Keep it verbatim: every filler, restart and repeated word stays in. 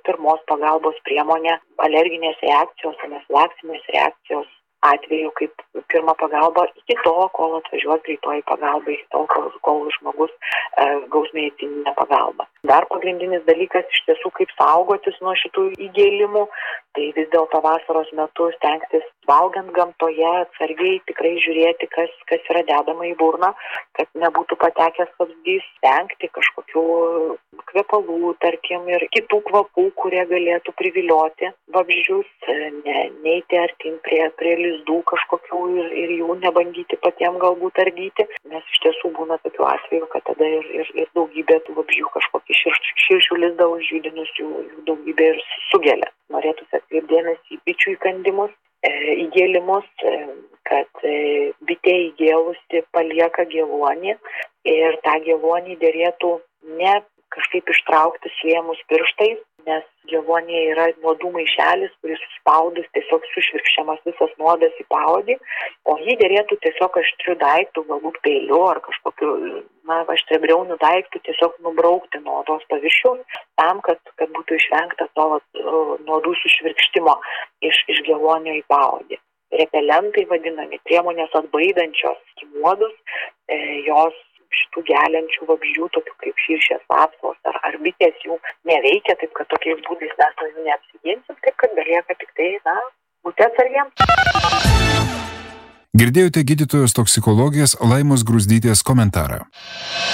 pirmos pagalbos priemonė alerginės reakcijos, anafilaksinės reakcijos atveju kaip pirma pagalba iki to, kol atvažiuos greitoji pagalba, iki to, kol, kol žmogus e, gaus medicininę pagalbą. Dar pagrindinis dalykas iš tiesų, kaip saugotis nuo šitų įgėlimų, tai vis dėlto vasaros metu stengtis valgant gamtoje, atsargiai tikrai žiūrėti, kas, kas yra dedama į burną, kad nebūtų patekęs vabzdys, stengti kažkokių kvepalų, tarkim, ir kitų kvapų, kurie galėtų privilioti vabzdžius, ne, neiti artin prie, prie lizdų kažkokių ir, ir jų nebandyti patiem galbūt ardyti, nes iš tiesų būna tokių atvejų, kad tada ir, ir, ir daugybė tų vabzdžių kažkokį šir, širšių lizdą užjudinus jų, jų daugybė ir sugelia. Norėtųsi atkreipdėmėsi į bičių įkandimus, e, įgėlimus, e, kad e, bitė įgėlusi palieka geluonį ir tą geluonį dėrėtų ne kažkaip ištraukti slėmus pirštais, nes geluonėje yra nuodų maišelis, kuris suspaudus tiesiog sušvirkščiamas visas nuodas į paodį, o jį dėrėtų tiesiog aštriu daiktu, galbūt peiliu ar kažkokiu, na, aštriabriauniu daiktu tiesiog nubraukti nuo odos paviršiaus, tam, kad, kad būtų išvengta to nuodų sušvirkštimo iš, iš geluonio į paodį. Repelentai vadinami, priemonės atbaidančios nuodus, e, jos šitų geliančių vabzdžių, tokių kaip širšės, vapsvos ar, ar bitės jų neveikia, taip kad tokiais būdais mes nuo jų neapsiginsim, taip kad belieka tik tai, na, būti atsargiems. Girdėjote gydytojos toksikologės Laimos Gruzdytės komentarą.